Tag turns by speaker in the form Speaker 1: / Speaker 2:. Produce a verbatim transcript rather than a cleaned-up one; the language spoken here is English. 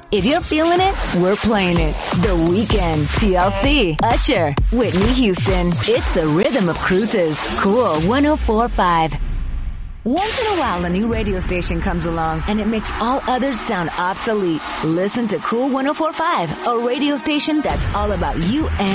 Speaker 1: If you're feeling it, we're playing it. The Weeknd, T L C, Usher, Whitney Houston. It's the rhythm of cruises. Cool one oh four point five. Once in a while, a new radio station comes along and it makes all others sound obsolete. Listen to Cool one oh four point five, a radio station that's all about you and